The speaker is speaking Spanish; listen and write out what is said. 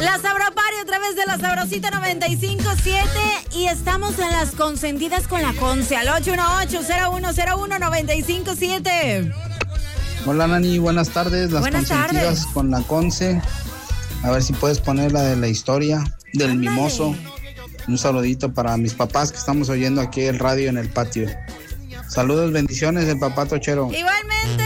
La Sabropari a través de la Sabrosita 95.7 y estamos en las consentidas con la Conce al 818-0101-957. Hola Nani, buenas tardes. Las buenas consentidas tardes. Con la Conce. A ver si puedes poner la de la historia del Ándale. mimoso. Un saludito para mis papás que estamos oyendo aquí el radio en el patio. Saludos, bendiciones, el papá Tochero. Igualmente.